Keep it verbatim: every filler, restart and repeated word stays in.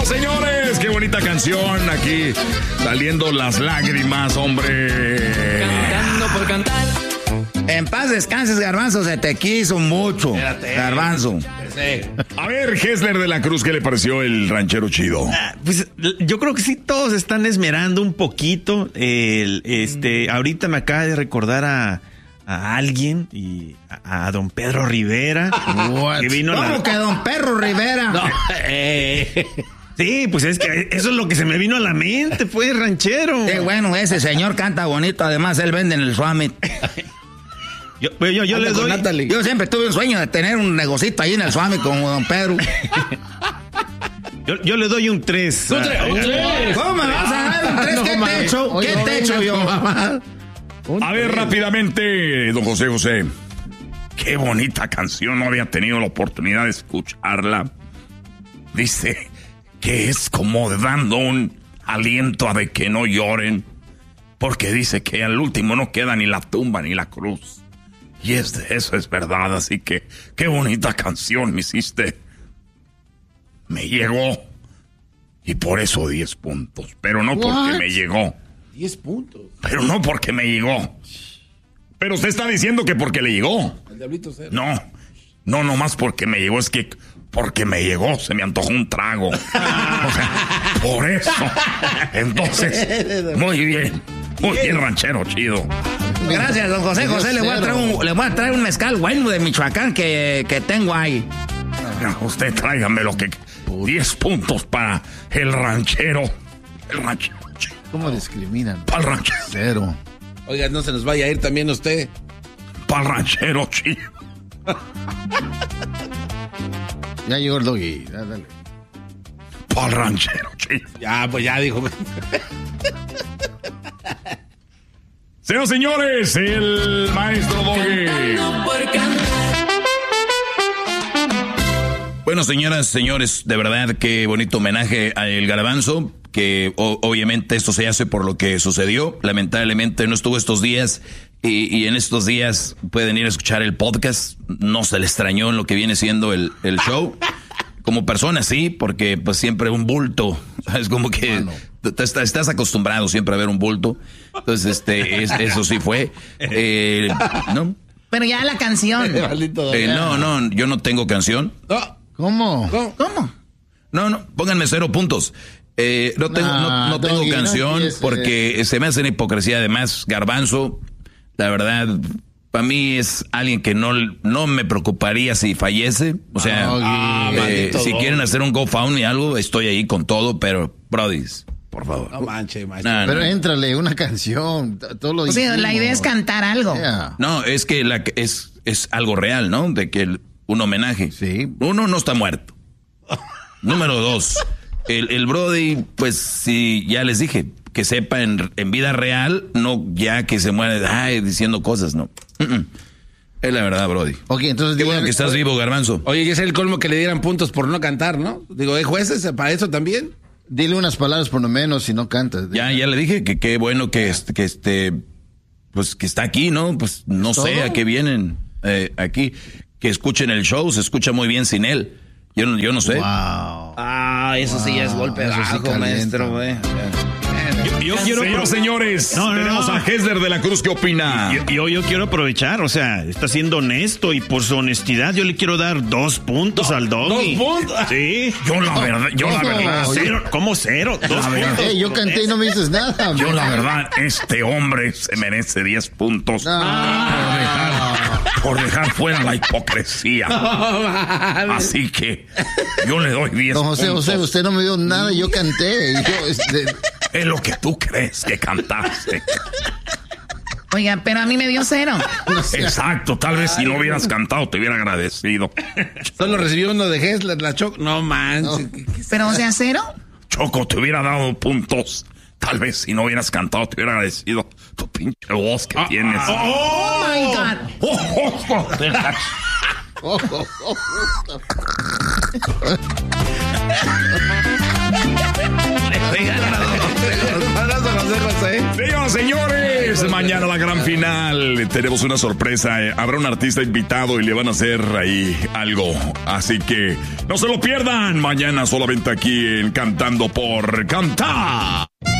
Señoras, señores, qué bonita canción aquí, saliendo las lágrimas, hombre. Cantando por cantar. En paz descanses, Garbanzo, se te quiso mucho. Espérate. Garbanzo. A ver, Hessler de la Cruz, ¿qué le pareció el ranchero chido? Ah, pues yo creo que sí, todos están esmerando un poquito. El, este, ahorita me acaba de recordar a, a alguien y a, a don Pedro Rivera. Que vino ¿Cómo la... que don Pedro Rivera? No, eh. Sí, pues es que eso es lo que se me vino a la mente, pues, ranchero. Qué bueno, ese señor canta bonito, además él vende en el Summit. Yo, yo, yo, le doy... yo siempre tuve un sueño de tener un negocito ahí en el Summit como don Pedro. Yo, yo le doy un tres. ¿Un tres? ¿Un tres? ¿Cómo me vas a dar un tres? ¿Qué te echo? ¿Qué te echo yo, mamá? A ver, rápidamente, don José José. Qué bonita canción, no había tenido la oportunidad de escucharla. Dice que es como dando un aliento a de que no lloren. Porque dice que al último no queda ni la tumba ni la cruz. Y es, eso es verdad, así que qué bonita canción me hiciste. Me llegó. Y por eso diez puntos. Pero no porque What? me llegó. diez puntos. Pero no porque me llegó. Pero usted está diciendo que porque le llegó. El diablito cero. No, no, nomás porque me llegó. Es que porque me llegó, se me antojó un trago. O sea, por eso. Entonces, muy bien. Muy bien, ranchero, chido. Gracias, don José José. Le voy a traer un, le voy a traer un mezcal bueno de Michoacán que, que tengo ahí. Usted tráigame lo que... diez puntos para el ranchero. El ranchero. ¿Cómo discriminan? Para el ranchero. Cero. Oiga, no se nos vaya a ir también usted. Para el ranchero, chido. Ya llegó el doggy. Dale. Para el ranchero, chido. Ya, pues ya dijo... Señoras y señores, el maestro Doggy. Bueno, señoras, señores, de verdad, qué bonito homenaje a El Garbanzo, que o, obviamente esto se hace por lo que sucedió. Lamentablemente no estuvo estos días y, y en estos días pueden ir a escuchar el podcast. No se le extrañó en lo que viene siendo el, el show. Como persona, sí, porque pues siempre un bulto, es como que bueno. estás, estás acostumbrado siempre a ver un bulto. Entonces, este, es, eso sí fue. Eh, ¿no? Pero ya la canción. Eh, no, no, yo no tengo canción. ¿Cómo? ¿Cómo? ¿Cómo? No, no, pónganme cero puntos. Eh, no tengo, no, no tengo canción porque se me hace una hipocresía. Además, Garbanzo, la verdad... Para mí es alguien que no, no me preocuparía si fallece. O sea, ah, eh, si quieren hacer un GoFundMe algo, estoy ahí con todo, pero, brodis, por favor. No manche, manche. No, pero no. éntrale una canción. Todo lo o sea, la idea es cantar algo. Yeah. No, es que la, es, es algo real, ¿no? De que el, un homenaje. Sí. Uno, no está muerto. Número dos, el, el brody, pues, sí, ya les dije, que sepa en, en vida real, no ya que se muere ay, diciendo cosas, no. Uh-uh. Es la verdad, brody. Ok, entonces... Qué bueno que estás vivo, Garbanzo. Oye, es el colmo que le dieran puntos por no cantar, ¿no? Digo, ¿hay jueces para eso también? Dile unas palabras por lo menos si no cantas. Ya, ya le dije que qué bueno que, este, que este, pues que está aquí, ¿no? Pues no sé a qué vienen eh, aquí. Que escuchen el show, se escucha muy bien sin él. Yo no, yo no sé. Wow. Ah, eso wow. sí ya es golpe bajo, sí maestro, güey. Yo, yo quiero, Señoras, señores, no, no, tenemos no. a Hessler de la Cruz, ¿qué opina? Yo, yo, yo quiero aprovechar, o sea, está siendo honesto y por su honestidad yo le quiero dar dos puntos no, al Doggy. ¿Dos puntos? Sí. Yo la verdad, yo la verdad. Cero, ¿cómo cero? Dos puntos. Hey, yo canté y no me dices nada. Yo la verdad, este hombre se merece diez puntos no. por, dejar, por dejar fuera la hipocresía. No, así que yo le doy diez puntos. José, José, usted no me dio nada y yo canté. Yo, este... Es lo que tú crees que cantaste. Oiga, pero a mí me dio cero. Exacto, tal vez si no hubieras cantado te hubiera agradecido. Solo recibió uno de Hessler, la Choco. No manches. No. Pero, o sea, cero. Choco, te hubiera dado puntos. Tal vez si no hubieras cantado te hubiera agradecido tu pinche voz que ah, tienes. Oh, oh, oh my God. Oh, oh, oh. Oh, oh, oh. Señoras, señores, mañana mañana la gran final. Tenemos una sorpresa. Eh. Habrá un artista invitado y le van a hacer ahí algo. Así que no se lo pierdan. Mañana solamente aquí en Cantando por Cantar.